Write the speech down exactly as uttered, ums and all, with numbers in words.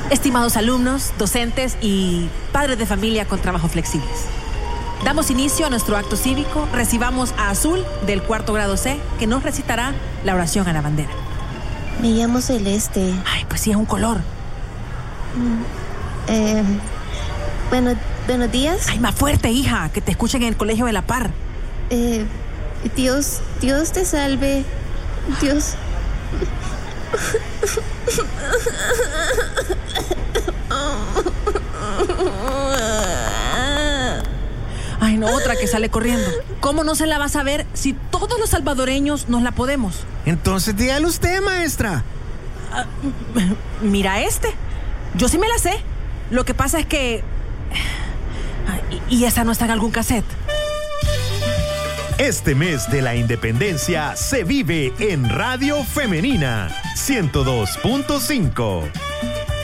Estimados alumnos, docentes y padres de familia con trabajos flexibles, damos inicio a nuestro acto cívico. Recibamos a Azul, del cuarto grado C, que nos recitará la oración a la bandera. Me llamo Celeste. Ay, pues sí, es un color. Mm, eh, bueno, buenos días. Ay, más fuerte, hija, que te escuchen en el colegio de la par. Eh, Dios, Dios te salve. Dios. Ay, no, otra que sale corriendo. ¿Cómo no se la va a saber si todos los salvadoreños nos la podemos? Entonces dígale usted, maestra. Uh, mira este. Yo sí me la sé. Lo que pasa es que... ¿Y esa no está en algún cassette? Este mes de la independencia se vive en Radio Femenina ciento dos punto cinco.